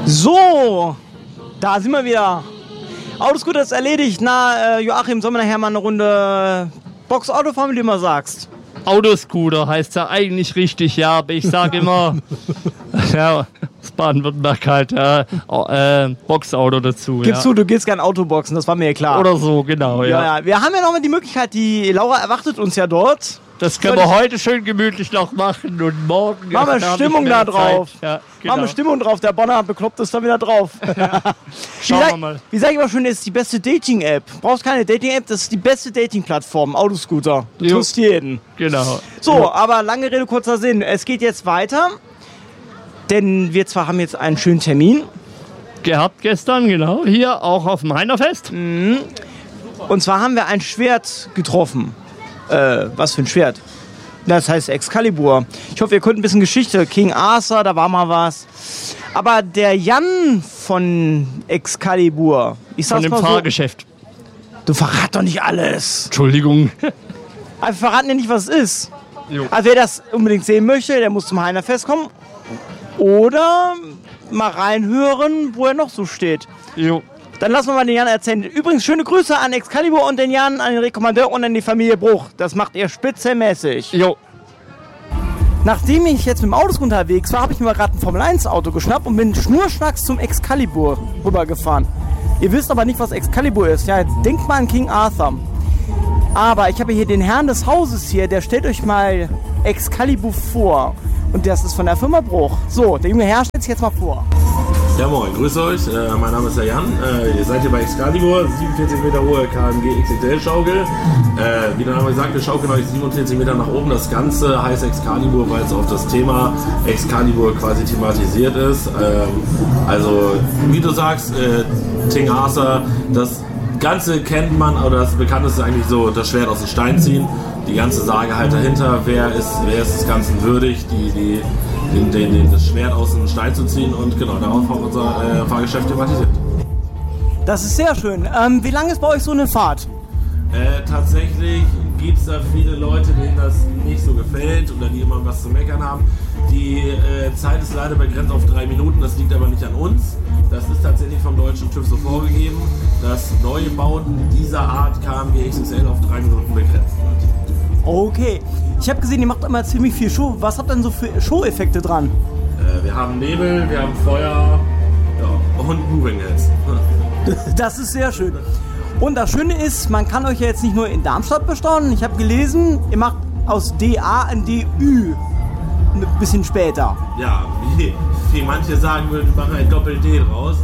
So, da sind wir wieder. Autoscooter ist erledigt. Na, Joachim, sollen wir nachher mal eine Runde Boxauto fahren, wie du immer sagst? Autoscooter heißt ja eigentlich richtig, ja, aber ich sage immer, ja, aus Baden-Württemberg halt, Boxauto dazu. Gibst du gehst gern Autoboxen, das war mir ja klar. Oder so, genau, ja. Ja. Wir haben ja noch mal die Möglichkeit, die Laura erwartet uns ja dort. Das können wir heute schön gemütlich noch machen und morgen... Machen wir Stimmung da drauf. Ja, genau. Machen wir Stimmung drauf, der Bonner bekloppt ist da wieder drauf. Ja. Schauen wir mal. Wie sag ich mal schön, das ist die beste Dating-App. Brauchst keine Dating-App, das ist die beste Dating-Plattform, Autoscooter. Du tust jeden. Genau. So, aber lange Rede, kurzer Sinn. Es geht jetzt weiter, denn wir zwar haben jetzt einen schönen Termin. Gehabt gestern, genau, hier auch auf dem Heinerfest. Mhm. Und zwar haben wir ein Schwert getroffen. Was für ein Schwert? Das heißt Excalibur. Ich hoffe, ihr könnt ein bisschen Geschichte. King Arthur, da war mal was. Aber der Jan von Excalibur, ich sag's mal so. Von dem Fahrgeschäft. Du verrat doch nicht alles. Entschuldigung. Aber wir verraten ja nicht, was es ist. Jo. Also wer das unbedingt sehen möchte, der muss zum Heinerfest kommen. Oder mal reinhören, wo er noch so steht. Jo. Dann lassen wir mal den Jan erzählen. Übrigens, schöne Grüße an Excalibur und den Jan, an den Rekommandeur und an die Familie Bruch. Das macht ihr spitzenmäßig. Jo. Nachdem ich jetzt mit dem Auto unterwegs war, habe ich mir gerade ein Formel-1-Auto geschnappt und bin schnurstracks zum Excalibur rübergefahren. Ihr wisst aber nicht, was Excalibur ist. Ja, denkt mal an King Arthur. Aber ich habe hier den Herrn des Hauses hier, der stellt euch mal Excalibur vor. Und das ist von der Firma Bruch. So, der junge Herr stellt sich jetzt mal vor. Ja moin, grüß euch, mein Name ist der Jan, ihr seid hier bei Excalibur, 47 Meter hohe KMG XXL Schaukel. Wie der Name sagt, wir schaukeln euch 47 Meter nach oben. Das Ganze heißt Excalibur, weil es auf das Thema Excalibur quasi thematisiert ist. Also wie du sagst, King Arthur, das Ganze kennt man, oder das Bekannteste ist eigentlich so, das Schwert aus dem Stein ziehen. Die ganze Sage halt dahinter, wer ist des Ganzen würdig, das Schwert aus dem Stein zu ziehen, und genau, darauf haben wir unser Fahrgeschäft thematisiert. Das ist sehr schön. Wie lange ist bei euch so eine Fahrt? Tatsächlich gibt es da viele Leute, denen das nicht so gefällt oder die immer was zu meckern haben. Die Zeit ist leider begrenzt auf 3 Minuten, das liegt aber nicht an uns. Das ist tatsächlich vom deutschen TÜV so vorgegeben, dass neue Bauten dieser Art KMG XXL auf 3 Minuten begrenzt wird. Okay. Ich habe gesehen, ihr macht immer ziemlich viel Show. Was habt ihr denn so für Show-Effekte dran? Wir haben Nebel, wir haben Feuer, ja, und Moving Heads. Das ist sehr schön. Und das Schöne ist, man kann euch ja jetzt nicht nur in Darmstadt bestaunen. Ich habe gelesen, ihr macht aus DA ein DÜ. Ein bisschen später. Ja, wie manche sagen würden, wir machen ein Doppel-D draus.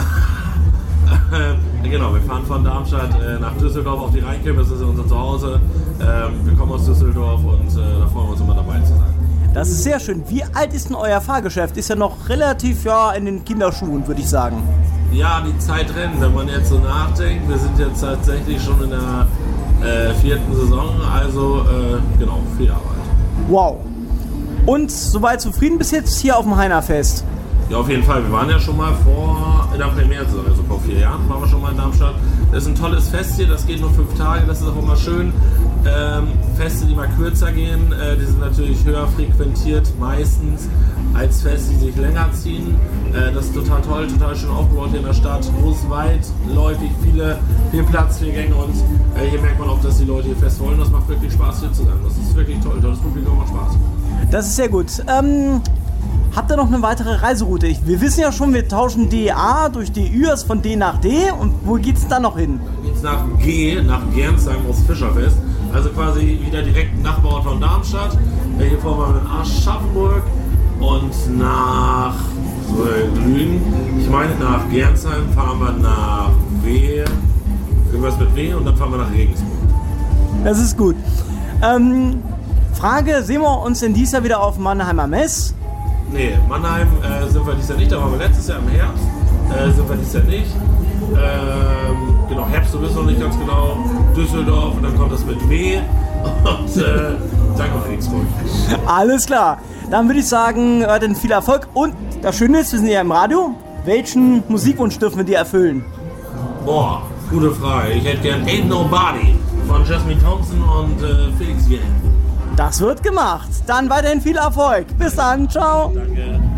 Genau, wir fahren von Darmstadt nach Düsseldorf auf die Rheinkirche, das ist unser Zuhause. Wir kommen aus Düsseldorf und da freuen wir uns immer dabei zu sein. Das ist sehr schön. Wie alt ist denn euer Fahrgeschäft? Ist ja noch relativ in den Kinderschuhen, würde ich sagen. Ja, die Zeit rennt, wenn man jetzt so nachdenkt. Wir sind jetzt tatsächlich schon in der 4. Saison, also genau, 4 Jahre alt. Wow. Und soweit zufrieden bis jetzt hier auf dem Heinerfest? Ja, auf jeden Fall. Wir waren ja schon mal in der Premiere-Saison, also vor 4 Jahren waren wir schon mal in Darmstadt. Das ist ein tolles Fest hier, das geht nur 5 Tage, das ist auch immer schön. Feste, die mal kürzer gehen, die sind natürlich höher frequentiert meistens als Feste, die sich länger ziehen. Das ist total toll, total schön aufgebaut hier in der Stadt. Groß, weitläufig, viel Platz, viel Gänge, und hier merkt man auch, dass die Leute hier fest wollen. Das macht wirklich Spaß hier zu sein. Das ist wirklich toll, tolles Publikum, macht Spaß. Das ist sehr gut. Habt ihr noch eine weitere Reiseroute? Wir wissen ja schon, wir tauschen DA durch DÜ, von D nach D. Und wo geht's dann noch hin? Dann geht's nach G, nach Gernsheim aus Fischerfest. Also quasi wieder direkt Nachbarort von Darmstadt. Hier fahren wir in Aschaffenburg und nach Grün. Ich meine, nach Gernsheim fahren wir nach W. Irgendwas mit W, und dann fahren wir nach Regensburg. Das ist gut. Frage, sehen wir uns denn dieses Jahr wieder auf Mannheimer Mess? Nee, Mannheim sind wir dieses Jahr nicht, da waren wir letztes Jahr im Herbst, sind wir dieses Jahr nicht. Genau, Herbst, du wissen noch nicht ganz genau, Düsseldorf, und dann kommt das mit W, und dann kommt Regensburg. Alles klar, dann würde ich sagen, dann viel Erfolg, und das Schöne ist, wir sind ja im Radio. Welchen Musikwunsch dürfen wir dir erfüllen? Boah, gute Frage, ich hätte gern Ain't Nobody von Jasmine Thompson und Felix Jähn. Das wird gemacht. Dann weiterhin viel Erfolg. Bis dann. Ciao. Danke.